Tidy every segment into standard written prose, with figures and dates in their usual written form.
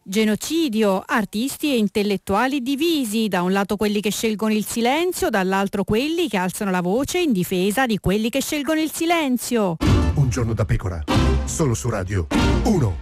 Genocidio, artisti e intellettuali divisi, da un lato quelli che scelgono il silenzio, dall'altro quelli che alzano la voce in difesa di quelli che scelgono il silenzio. Un giorno da pecora, solo su Radio 1.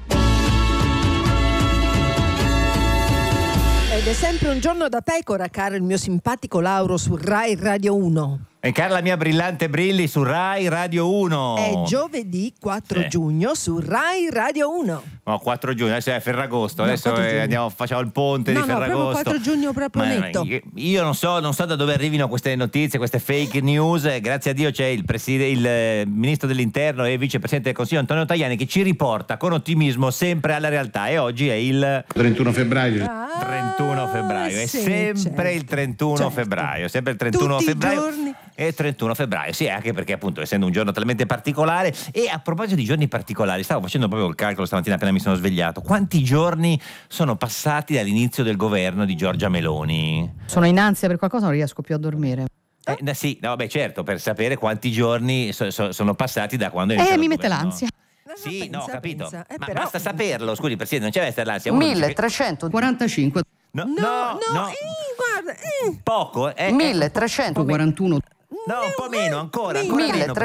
Ed è sempre un giorno da pecora, caro il mio simpatico Lauro, su Rai Radio 1. E cara la mia brillante Brilli su Rai Radio 1. È giovedì 4 giugno su Rai Radio 1. No, 4 giugno, adesso è Ferragosto, No, adesso facciamo il ponte di Ferragosto. No, proprio 4 giugno proprio netto. Io non so da dove arrivino queste notizie, queste fake news. Grazie a Dio c'è il ministro dell'interno e vicepresidente del Consiglio Antonio Tajani che ci riporta con ottimismo sempre alla realtà, e oggi è il 31 febbraio. 31 febbraio, è sì, sempre il 31 febbraio, sempre il 31 Tutti febbraio. I giorni. E 31 febbraio, sì, anche perché appunto essendo un giorno talmente particolare. E a proposito di giorni particolari, stavo facendo proprio il calcolo stamattina appena mi sono svegliato. Quanti giorni sono passati dall'inizio del governo di Giorgia Meloni? Sono in ansia per qualcosa, non riesco più a dormire. Sì, no, vabbè, certo, per sapere quanti giorni sono passati da quando è iniziato Mi il mette governo. l'ansia. Sì, pensa, ho capito. pensa. Ma Però- basta saperlo, scusi Presidente, non c'è da essere l'ansia. Uno dice che- 1345. No, guarda. poco, 1341. No, un po' meno, ancora meno.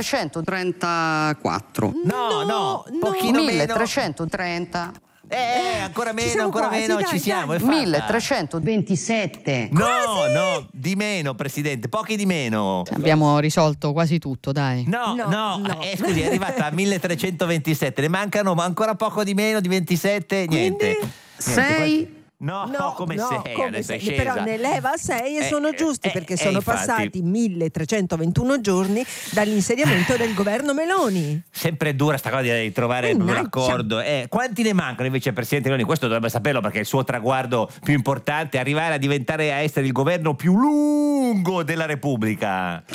1334. No, pochino meno. 1330. Ancora Ci meno, siamo ancora quasi, meno, dai, ci siamo. dai. è fatta. 1327. No, di meno, Presidente, pochi di meno. Abbiamo risolto quasi tutto, dai. No. Scusi, è arrivata a 1327, ne mancano ancora poco di meno, di 27, niente. 6. No, come sei, adesso è sei? scesa. Però ne leva 6 e sono giusti perché sono infatti. passati 1321 giorni dall'insediamento del governo Meloni. Sempre dura sta cosa di trovare un Mannaggia. accordo. Quanti ne mancano invece, Presidente Meloni? Questo dovrebbe saperlo perché è il suo traguardo più importante, arrivare a essere il governo più lungo della Repubblica.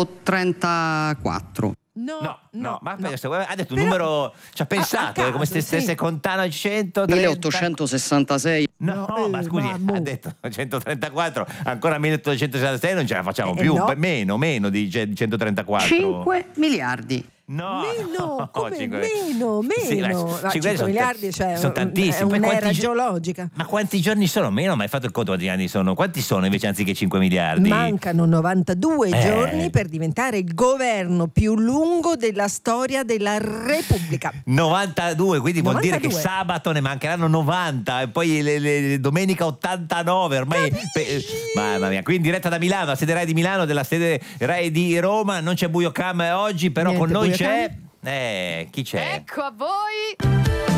134. No, ma adesso ha detto un Però- numero, ci ha pensato, a come se caso, stesse sì. contando a 130. 1866. No, ma scusi, ha detto 134, ancora 1866 non ce la facciamo più, no. meno di 134. 5 miliardi. No, Meno, come cinque- meno. Sì, ma No, 5 5 miliardi, cioè, sono tantissimi. è Poi un'era quanti geologica. Ma quanti giorni sono? Meno, ma hai fatto il conto quanti anni sono? Quanti sono invece anziché 5 miliardi? Mancano 92 Eh. giorni per diventare il governo più lungo della storia della Repubblica. 92, quindi vuol dire che 92. sabato ne mancheranno 90 e poi domenica 89 ormai. Mamma mia, qui in diretta da Milano, la sede Rai di Milano, della sede Rai di Roma, non c'è Buio Cam oggi, però Niente con noi Buio c'è chi c'è? Ecco a voi